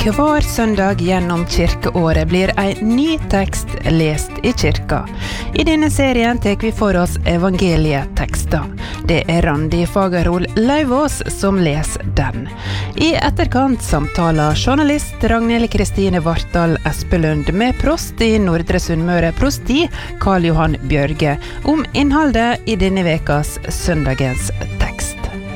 Hver søndag gjennom kirkeåret blir en ny tekst lest i kirka. I denne serien tar vi for oss evangelietekster. Det Randi Fagerhol Lauvås som leser den. I etterkant samtaler journalist Ragnhild Kristine Vartdal Espelund med prost i Nordre Sunnmøre prosti, Karl Johan Bjørge, om innholdet i denne vekas søndagens tekst.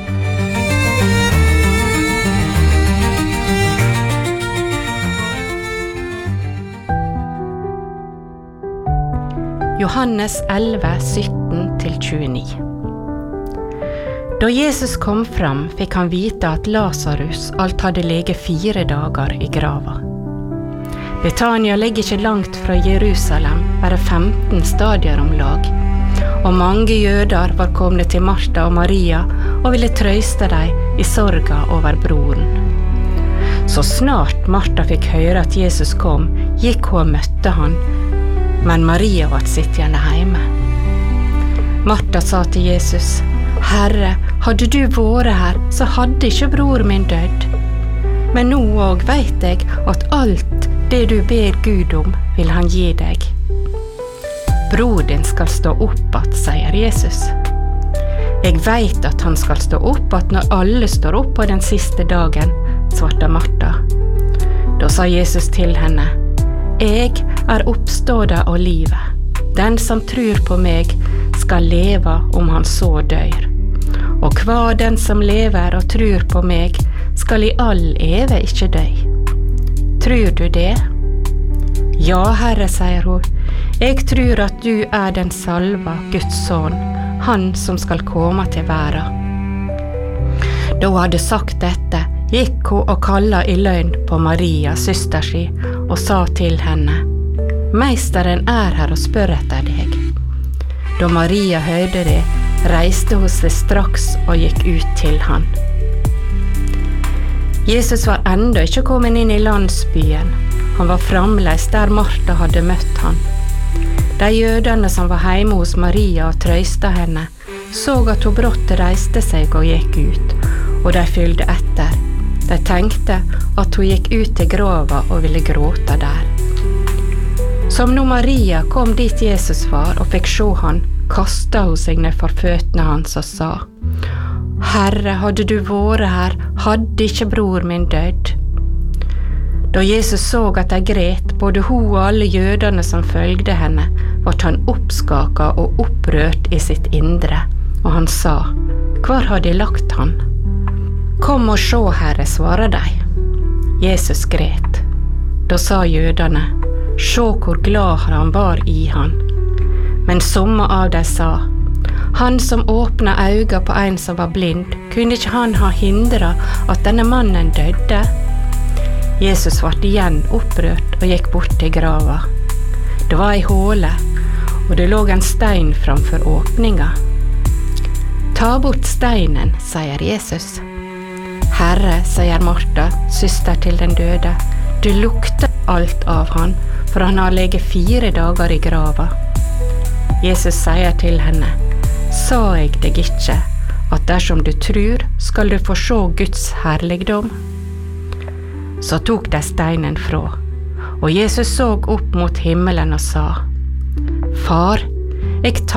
Johannes 11, 17-29. Da Jesus kom fram, fikk han vite at Lazarus alt hadde leget 4 dager i grava. Betania ligger ikke langt fra Jerusalem, bare 15 stadier om lag, og mange jøder var kommet til Martha og Maria og ville trøste dem i sorga over broren. Så snart Martha fikk høre at Jesus kom, gikk hun og møtte han, men Maria var sittende hjemme. Martha sa til Jesus, «Herre, hadde du vært her, så hadde ikke bror min dødd. Men nå og vet jeg at alt det du ber Gud om, vil han gi deg. Bror din skal stå opp at, sier Jesus. Jeg vet at han skal stå opp at når alle står opp på den siste dagen, svarte Martha. Da sa Jesus til henne, «Jeg oppståda og livet. Den som tror på meg skal leve om han så dør. Og hva den som lever og tror på meg skal i all evig ikke dø. Tror du det?» «Ja, Herre», sier hun. «Jeg tror at du den salva, Guds sønn, han som skal komme til verden.» Da hun hadde sagt dette, gikk hun og kallet i løgn på Maria, søster si, og sa til henne, «Meisteren her og spør etter deg.» Da Maria hørte det, reiste hun seg straks og gikk ut til han. Jesus var enda ikke kommet inn i landsbyen. Han var fremleis der Martha hadde møtt han. De jødene som var hjemme hos Maria og trøste henne, så at hun brått reiste seg og gikk ut, og de fyllde etter. De tenkte at hun gikk ut til grava og ville gråte der. Som når Maria kom dit Jesus var og fikk se han, kastet hun seg ned for føttene hans og sa, «Herre, hadde du vært her, hadde ikke bror min dødd.» Da Jesus så at de gret, både hun og alle jødene som følgde henne, ble han oppskaket og opprørt i sitt indre, og han sa, «Hvor har de lagt han?» «Kom og se, Herre», svarer de. Jesus gret. Da sa jødene, «Se hvor glad han var i han.» Men somme av de sa, «Han som åpnet øynene på en som var blind, kunne ikke han ha hindret at denne mannen døde?» Jesus ble igjen opprørt og gikk bort til grava. Det var en håle, og det lå en stein framfor åpninga. «Ta bort steinen», sier Jesus. «Herre», sier Martha, søster til den døde, «du lukter alt av han, for han har leget 4 dager i grava.» Jesus sier til henne, «Sa jeg deg ikke, at dersom du tror, skal du få se Guds herligdom?» Så tok de steinen fra, og Jesus så opp mot himmelen og sa, «Far, jeg